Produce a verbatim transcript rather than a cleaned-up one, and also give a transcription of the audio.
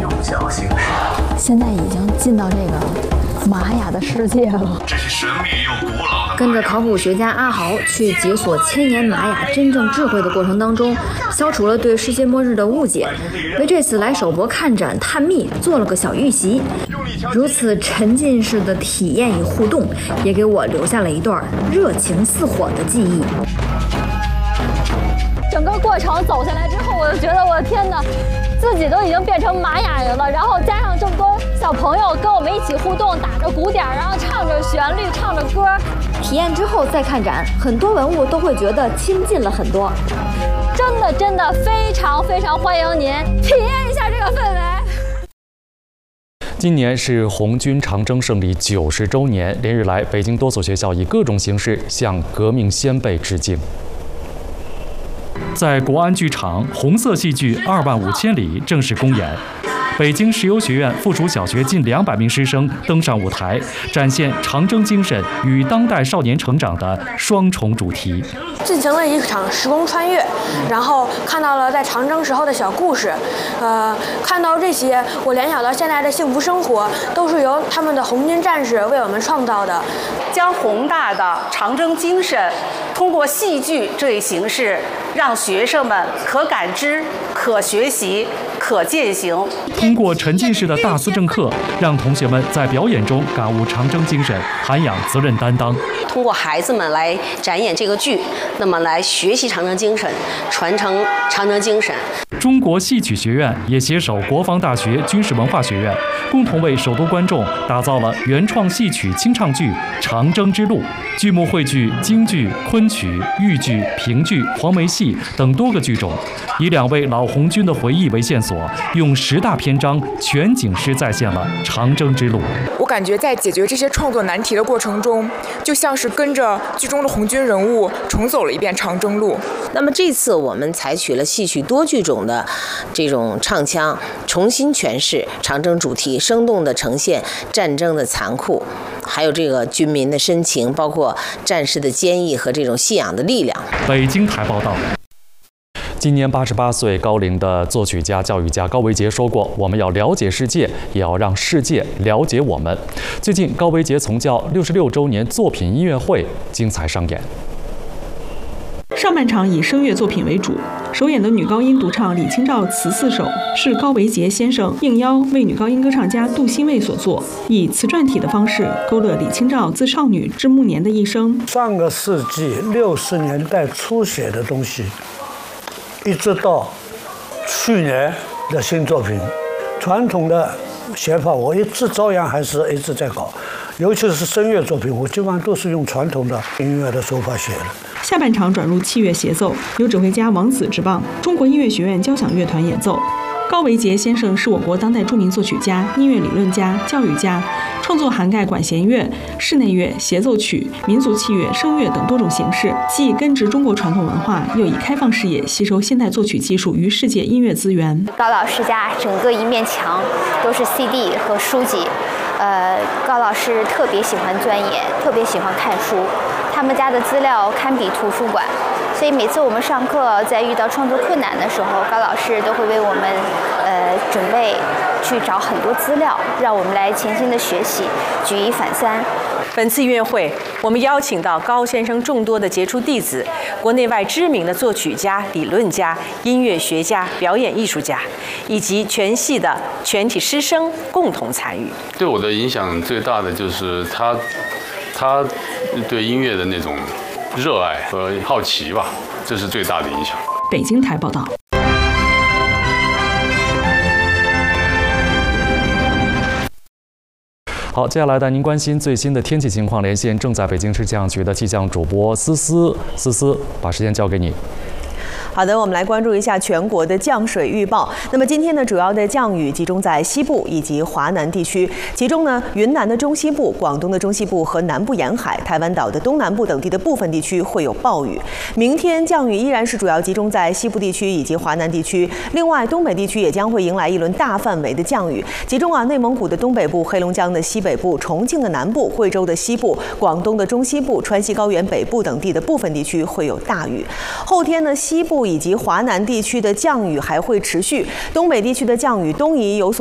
有奖形式。 现在已经进到这个玛雅的世界了。 这是神秘又古老的。 跟着考古学家阿豪去解锁千年玛雅真正智慧的过程当中，消除了对世界末日的误解，为这次来首博看展探秘做了个小预习。如此沉浸式的体验与互动，也给我留下了一段热情似火的记忆。 整个过程走下来之后，我就觉得我的天哪，自己都已经变成玛雅人了。然后加上这么多小朋友跟我们一起互动，打着鼓点，然后唱着旋律，唱着歌。 体验之后再看展，很多文物都会觉得亲近了很多。 真的真的非常非常欢迎您体验一下这个氛围。 今年是红军长征胜利九十周年，连日来，北京多所学校以各种形式向革命先辈致敬。在国安剧场，红色戏剧《二万五千里》正式公演。北京石油学院附属小学近两百名师生登上舞台，展现长征精神与当代少年成长的双重主题。 进行了一场时空穿越，然后看到了在长征时候的小故事，呃，看到这些，我联想到现在的幸福生活都是由他们的红军战士为我们创造的。 将宏大的长征精神通过戏剧这一形式，让学生们可感知、可学习、可践行。 通过沉浸式的大思政课，让同学们在表演中感悟长征精神，涵养责任担当。 通过孩子们来展演这个剧，那么来学习长征精神，传承长征精神。 中国戏曲学院也携手国防大学军事文化学院，共同为首都观众打造了原创戏曲清唱剧《长征之路》。剧目汇聚京剧、昆曲、豫剧、评剧、黄梅戏等多个剧种，以两位老红军的回忆为线索，用十大篇章全景式再现了长征之路。 我感觉在解决这些创作难题的过程中，就像是跟着剧中的红军人物重走了一遍长征路。 那么这次我们采取了戏曲多剧种的这种唱腔，重新诠释长征主题，生动地呈现战争的残酷，还有这个军民的深情，包括战士的坚毅和这种信仰的力量。 北京台报道。今年八十八岁高龄的作曲家、教育家高维杰说过：“我们要了解世界，也要让世界了解我们。”最近，高维杰从教六十六周年作品音乐会精彩上演。 上半场以声乐作品为主，首演的女高音独唱李清照词四首，是高维杰先生应邀为女高音歌唱家杜欣蔚所作，以词传体的方式勾勒李清照自少女至暮年的一生。 上个世纪六十年代初写的东西，一直到去年的新作品，传统的写法我一直照样还是一直在搞，尤其是声乐作品，我基本上都是用传统的音乐的手法写的。 下半场转入器乐协奏，由指挥家王子执棒，中国音乐学院交响乐团演奏。高维杰先生是我国当代著名作曲家、音乐理论家、教育家，创作涵盖管弦乐、室内乐、协奏曲、民族器乐、声乐等多种形式，既根植中国传统文化，又以开放视野吸收现代作曲技术与世界音乐资源。 高老师家整个一面墙都是 C D 和书籍，呃，高老师特别喜欢钻研，特别喜欢看书，他们家的资料堪比图书馆。所以每次我们上课在遇到创作困难的时候，高老师都会为我们呃准备去找很多资料，让我们来潜心的学习，举一反三。 本次音乐会，我们邀请到高先生众多的杰出弟子，国内外知名的作曲家、理论家、音乐学家、表演艺术家，以及全系的全体师生共同参与。 对我的影响最大的就是他，他对音乐的那种热爱和好奇吧，这是最大的影响。 北京台报道。 好，接下来带您关心最新的天气情况。连线正在北京市气象局的气象主播思思，思思，把时间交给你。 好的，我们来关注一下全国的降水预报。那么今天呢，主要的降雨集中在西部以及华南地区，其中呢，云南的中西部、广东的中西部和南部沿海、台湾岛的东南部等地的部分地区会有暴雨。明天降雨依然是主要集中在西部地区以及华南地区，另外东北地区也将会迎来一轮大范围的降雨，其中啊，内蒙古的东北部、黑龙江的西北部、重庆的南部、贵州的西部、广东的中西部、川西高原北部等地的部分地区会有大雨。后天呢，西部以及华南地区的降雨还会持续，东北地区的降雨东移有所